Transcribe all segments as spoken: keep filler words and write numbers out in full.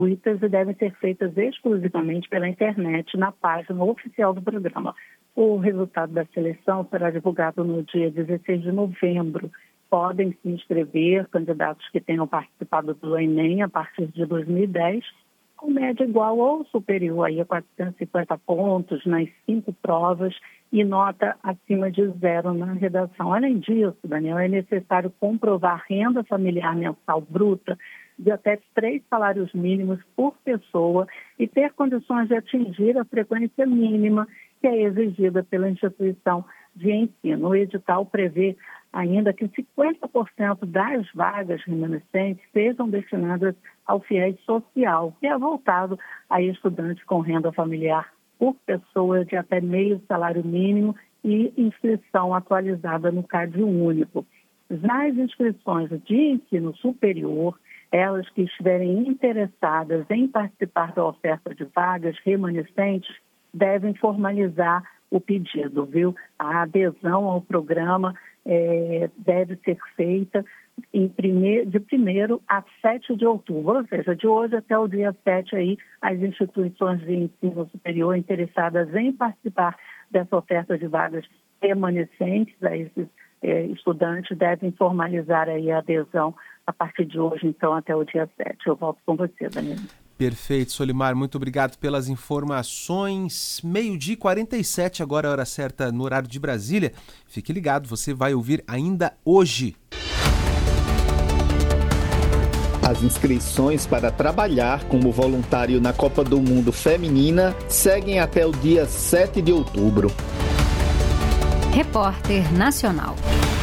gratuitas e devem ser feitas exclusivamente pela internet na página oficial do programa. O resultado da seleção será divulgado no dia dezesseis de novembro. Podem se inscrever candidatos que tenham participado do Enem a partir de dois mil e dez, com média igual ou superior aí a quatrocentos e cinquenta pontos nas cinco provas e nota acima de zero na redação. Além disso, Daniel, é necessário comprovar renda familiar mensal bruta de até três salários mínimos por pessoa e ter condições de atingir a frequência mínima que é exigida pela instituição de ensino. O edital prevê ainda que cinquenta por cento das vagas remanescentes sejam destinadas ao FIES social, que é voltado a estudantes com renda familiar por pessoa de até meio salário mínimo e inscrição atualizada no CAD único. Já as inscrições de ensino superior, elas que estiverem interessadas em participar da oferta de vagas remanescentes, devem formalizar o pedido, viu? A adesão ao programa é, deve ser feita em primeiro, de primeiro a sete de outubro, ou seja, de hoje até o dia sete, aí, as instituições de ensino superior interessadas em participar dessa oferta de vagas remanescentes a esses é, estudantes devem formalizar aí a adesão a partir de hoje, então, até o dia sete. Eu volto com você, Daniel. Perfeito, Solimar, muito obrigado pelas informações. Meio-dia e quarenta e sete, agora a hora certa no horário de Brasília. Fique ligado, você vai ouvir ainda hoje. As inscrições para trabalhar como voluntário na Copa do Mundo Feminina seguem até o dia sete de outubro. Repórter Nacional.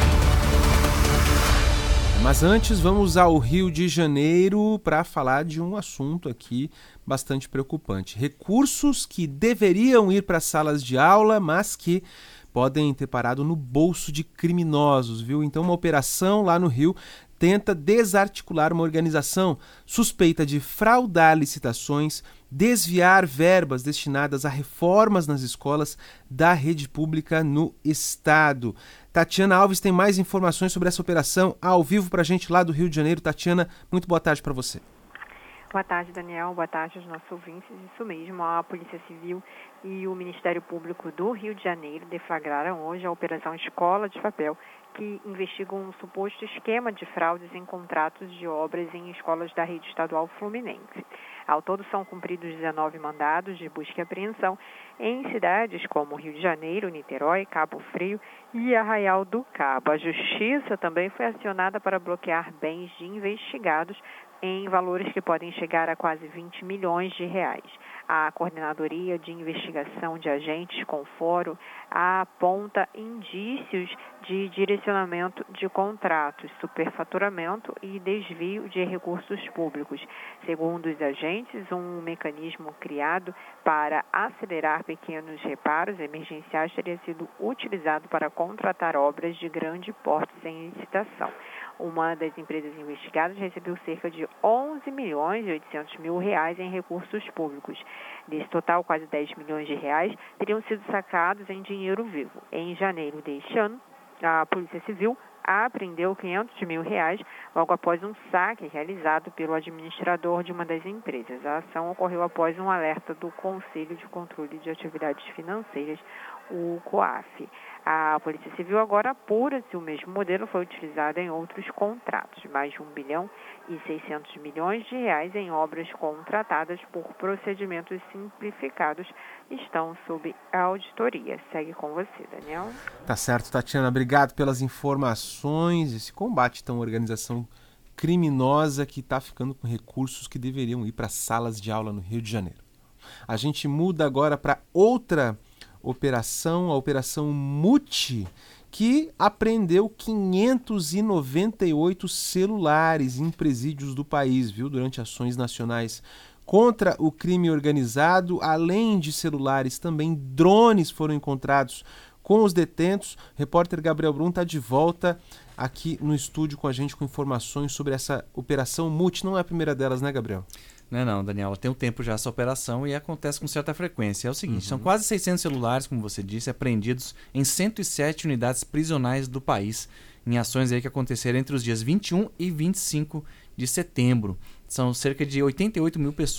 Mas antes, vamos ao Rio de Janeiro para falar de um assunto aqui bastante preocupante. Recursos que deveriam ir para salas de aula, mas que podem ter parado no bolso de criminosos, viu? Então, uma operação lá no Rio tenta desarticular uma organização suspeita de fraudar licitações, desviar verbas destinadas a reformas nas escolas da rede pública no estado. Tatiana Alves tem mais informações sobre essa operação ao vivo para a gente lá do Rio de Janeiro. Tatiana, muito boa tarde para você. Boa tarde, Daniel. Boa tarde aos nossos ouvintes. Isso mesmo, a Polícia Civil e o Ministério Público do Rio de Janeiro deflagraram hoje a Operação Escola de Papel, que investiga um suposto esquema de fraudes em contratos de obras em escolas da rede estadual Fluminense. Ao todo, são cumpridos dezenove mandados de busca e apreensão em cidades como Rio de Janeiro, Niterói, Cabo Frio e Arraial do Cabo. A Justiça também foi acionada para bloquear bens de investigados em valores que podem chegar a quase vinte milhões de reais. A Coordenadoria de Investigação de Agentes com Fórum aponta indícios de direcionamento de contratos, superfaturamento e desvio de recursos públicos. Segundo os agentes, um mecanismo criado para acelerar pequenos reparos emergenciais teria sido utilizado para contratar obras de grande porte sem licitação. Uma das empresas investigadas recebeu cerca de onze milhões e oitocentos mil reais em recursos públicos. Desse total, quase dez milhões de reais teriam sido sacados em dinheiro vivo. Em janeiro deste ano, a Polícia Civil apreendeu quinhentos mil reais logo após um saque realizado pelo administrador de uma das empresas. A ação ocorreu após um alerta do Conselho de Controle de Atividades Financeiras, o COAF. A Polícia Civil agora apura se o mesmo modelo foi utilizado em outros contratos. Mais de um bilhão e seiscentos milhões de reais em obras contratadas por procedimentos simplificados estão sob auditoria. Segue com você, Daniel. Tá certo, Tatiana. Obrigado pelas informações. Esse combate, então, organização criminosa que está ficando com recursos que deveriam ir para salas de aula no Rio de Janeiro. A gente muda agora para outra operação, a Operação Muti, que apreendeu quinhentos e noventa e oito celulares em presídios do país, viu, durante ações nacionais contra o crime organizado. Além de celulares, também drones foram encontrados com os detentos. O repórter Gabriel Brum está de volta aqui no estúdio com a gente com informações sobre essa Operação Muti. Não é a primeira delas, né, Gabriel? Não é não, Daniela. Tem um tempo já essa operação e acontece com certa frequência. É o seguinte, Uhum. São quase seiscentos celulares, como você disse, apreendidos em cento e sete unidades prisionais do país, em ações aí que aconteceram entre os dias vinte e um e vinte e cinco de setembro. São cerca de oitenta e oito mil pessoas